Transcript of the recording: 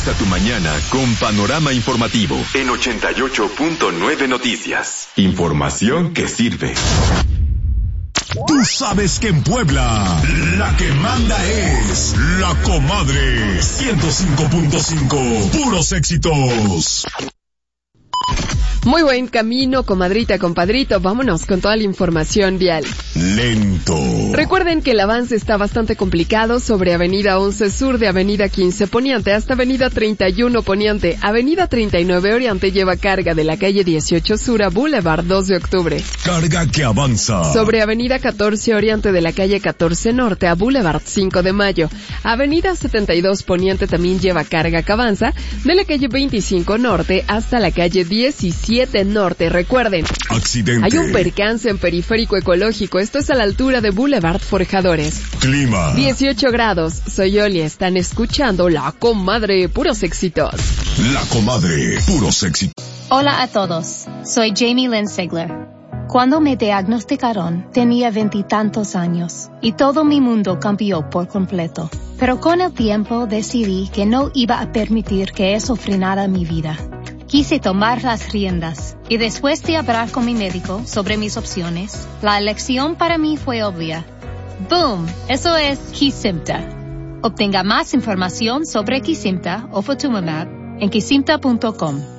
Comienza tu mañana con Panorama Informativo en 88.9 Noticias. Información que sirve. Tú sabes que en Puebla la que manda es La Comadre 105.5. Puros éxitos. Muy buen camino, comadrita, compadrito. Vámonos con toda la información vial. Lento. Recuerden que el avance está bastante complicado sobre Avenida 11 Sur de Avenida 15 Poniente hasta Avenida 31 Poniente. Avenida 39 Oriente lleva carga de la calle 18 Sur a Boulevard 2 de Octubre. Carga que avanza. Sobre Avenida 14 Oriente de la calle 14 Norte a Boulevard 5 de Mayo. Avenida 72 Poniente también lleva carga que avanza de la calle 25 Norte hasta la calle 17 Norte. Recuerden, accidente. Hay un percance en Periférico Ecológico. Esto es a la altura de Boulevard Forjadores. Clima. 18 grados. Soy Oli. Están escuchando La Comadre. Puros éxitos. La Comadre. Puros éxitos. Hola a todos. Soy Jamie Lynn Sigler. Cuando me diagnosticaron, tenía 20 y tantos años y todo mi mundo cambió por completo. Pero con el tiempo decidí que no iba a permitir que eso frenara mi vida. Quise tomar las riendas y después de hablar con mi médico sobre mis opciones, la elección para mí fue obvia. ¡Boom! Eso es Kesimpta. Obtenga más información sobre Kesimpta o Ofatumumab en kesimpta.com.